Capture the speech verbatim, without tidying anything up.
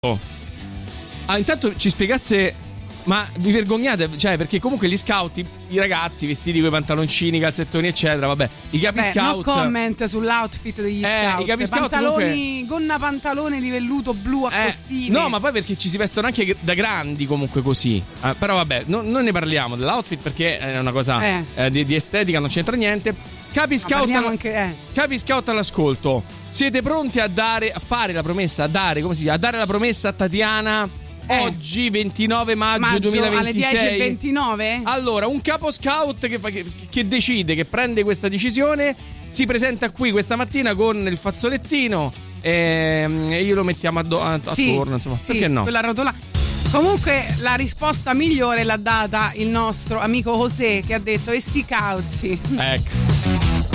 Ah, intanto ci spiegasse, ma vi vergognate? Cioè, perché comunque gli scout, i, i ragazzi vestiti con i pantaloncini, calzettoni, eccetera, vabbè, i capi Beh, scout. No comment sull'outfit degli eh, scout. I capi scout pantaloni, comunque... gonna pantalone di velluto blu a eh, costine. No, ma poi perché ci si vestono anche da grandi comunque così. Eh, però vabbè, no, non ne parliamo dell'outfit perché è una cosa eh. Eh, di, di estetica, non c'entra niente. Capi scout, all... anche, eh. capi scout all'ascolto. Siete pronti a dare, a fare la promessa, a dare, come si dice, a dare la promessa a Tatiana? Eh. Oggi ventinove maggio, maggio duemilaventisei alle dieci e ventinove? Allora, un capo scout che, fa, che, che decide, che prende questa decisione, si presenta qui questa mattina con il fazzolettino e, e io lo mettiamo addo- attorno, sì, insomma, sì, perché no? Quella rotola. Comunque la risposta migliore l'ha data il nostro amico José, che ha detto e sti cauzi. Ecco.